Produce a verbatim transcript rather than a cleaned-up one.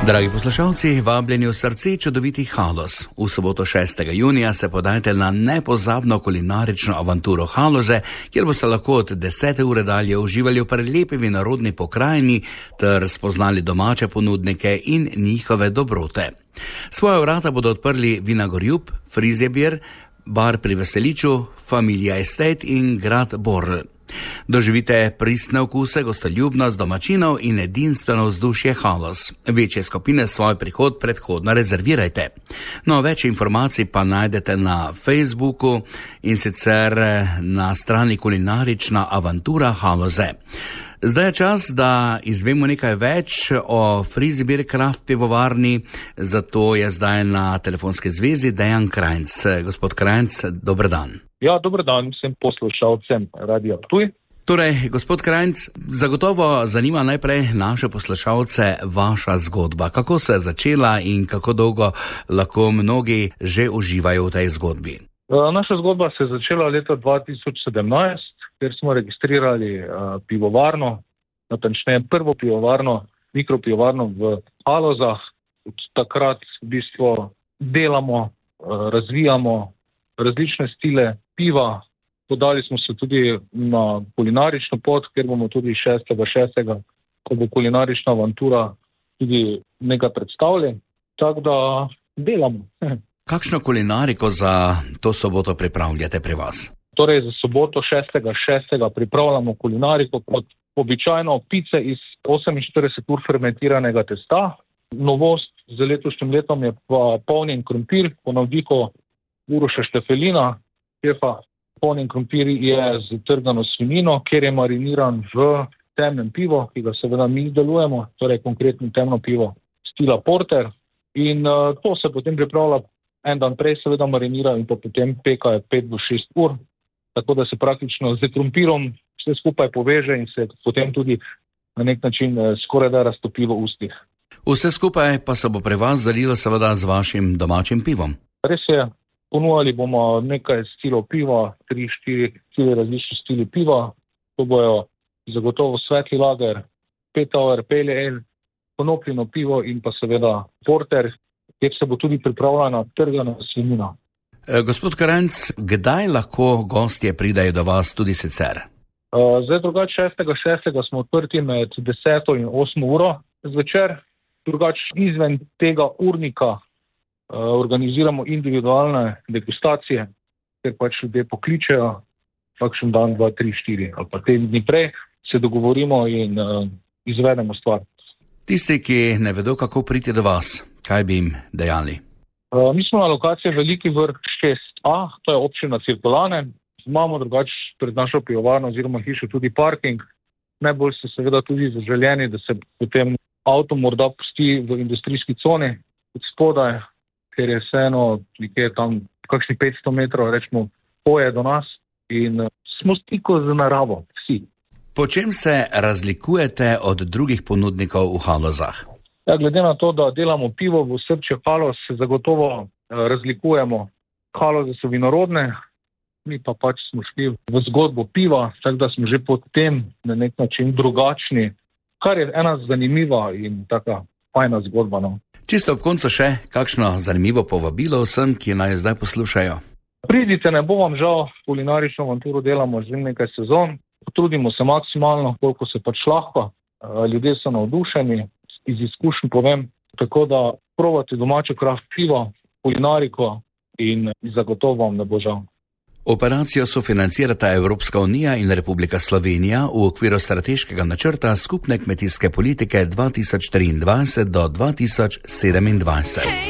Dragi poslušalci, vabljeni v srce čudovitih Haloz. V soboto šestega junija se podajte na nepozabno kulinarično avanturo Haloze, kjer boste lahko od desete ure dalje uživali v prelepi vinorodni pokrajini ter spoznali domače ponudnike in njihove dobrote. Svoja vrata bodo odprli Vinagorjub, Frizjebir, Bar pri Veseliču, Familija Estate in Grad Borl. Doživite pristne okuse, gostoljubnost domačinov in edinstveno vzdušje Haloz. Večje skupine svoj prihod predhodno rezervirajte. No, več informacij pa najdete na Facebooku in sicer na strani Kulinarična avantura Haloze. Zdaj je čas, da izvemo nekaj več o Frizjebir Kraft pivovarni, zato je zdaj na telefonski zvezi Dejan Krajnc. Gospod Krajnc, dober dan. Ja, dober dan vsem poslušalcem Radia Ptuj. Torej, gospod Krajnc, zagotovo zanima najprej naše poslušalce vaša zgodba. Kako se je začela in kako dolgo lahko mnogi že uživajo v tej zgodbi? Naša zgodba se je začela leta dva tisoč sedemnajst, kjer smo registrirali uh, pivovarno, natančneje prvo pivovarno, mikropivovarno v Halozah. Od takrat v bistvu delamo, uh, razvijamo različne stile piva. Podali smo se tudi na kulinarično pot, kjer bomo tudi šestega šestega, ko bo kulinarična avantura, tudi nekaj predstavili. Tako da delamo. Kakšno kulinariko za to soboto pripravljate pri vas? Torej za soboto šestega šestega pripravljamo kulinariko kot običajno pice iz oseminštirideset ur fermentiranega testa. Novost z letošnjim letom je pa polnjen krompir po navdihu Uroša Štefelina, šefa. Polnjen krompir je z trgano svinjino, kjer je mariniran v temnem pivo, ki ga seveda mi delujemo, torej konkretno temno pivo stila porter. In uh, to se potem pripravlja en dan prej, seveda marinira in pa potem peka pet do šest ur. Tako da se praktično z krompirom vse skupaj poveže in se potem tudi na nek način uh, skoraj da raztopi v ustih. Vse skupaj pa se bo pri vas zalilo seveda z vašim domačim pivom. Res je. Ponujali bomo nekaj stilov piva, tri, štiri, štiri različni stili piva. To bojo zagotovo svetli lager, pet hour, pale ale, konopljino pivo in pa seveda porter, kjer se bo tudi pripravljena trgana svinjina. E, gospod Krajnc, kdaj lahko gostje pridajo do vas tudi sicer? E, zdaj drugače šestega šestega smo odprti med deseto in osmo uro zvečer. Drugače izven tega urnika organiziramo individualne degustacije, ker pač ljudje pokličejo kakšen dan, dva, tri, štiri ali pa te dni prej, se dogovorimo in uh, izvedemo stvar. Tisti, ki ne vedo, kako priti do vas, kaj bi jim dejali? Uh, mi smo na lokaciji Veliki Vrh šest A, to je občina Cirkulane. Imamo drugače pred našo pivovarno oziroma hišo tudi parking. Najbolj so seveda tudi zaželjeni, da se potem avto morda pusti v industrijski coni od spodaj, ker je vseeno nekje tam kakšni petsto metrov, rečemo, poje do nas in smo stiko z naravo, vsi. Po čem se razlikujete od drugih ponudnikov v Halozah? Ja, glede na to, da delamo pivo v srčju Haloz, se zagotovo razlikujemo. Haloze so vinorodne, mi pa pač smo šli v zgodbo piva, tako da smo že potem na nek način drugačni, kar je ena zanimiva in taka fajna zgodba, no. Čisto ob koncu še kakšno zanimivo povabilo vsem, ki naj zdaj poslušajo. Pridite, ne bo vam žal, kulinarično avanturo delamo že nekaj sezon, potrudimo se maksimalno, koliko se pač lahko, ljudje so navdušeni, iz izkušenj povem, tako da probate domače kraft pivo, kulinariko in zagotovo vam ne bo žal. Operacijo sofinancirata Evropska unija in Republika Slovenija v okviru strateškega načrta skupne kmetijske politike dva tisoč triindvajset do dva tisoč sedemindvajset.